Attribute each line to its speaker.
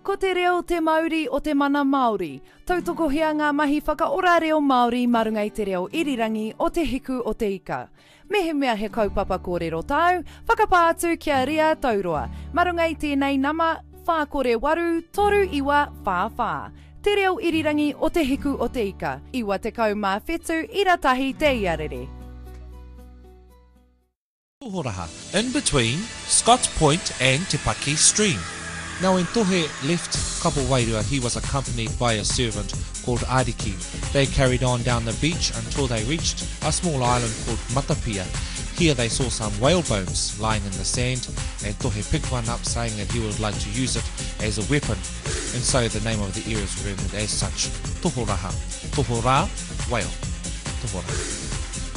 Speaker 1: Ko te reo te Māori o te mana Māori. Tautokohea ngā mahi whakaora reo Māori marunga i te reo irirangi o te hiku o te ika. Mehe mea he kaupapa kōrero tau, whakapātu kia ria tauroa. Marunga i tēnei nama, whākore waru, toru iwa, whāwhā. Te reo irirangi o te hiku o te ika. Iwa te kau mā whetu, iratahi te iarere.
Speaker 2: Tohoraha, in between Scott's Point and Te Paki Stream. Now when Tohe left Kapowairua, he was accompanied by a servant called Ariki. They carried on down the beach until they reached a small island called Matapia. Here they saw some whale bones lying in the sand, and Tohe picked one up saying that he would like to use it as a weapon. And so the name of the area is remembered as such, Tohoraha. Tohora, whale. Tohoraha.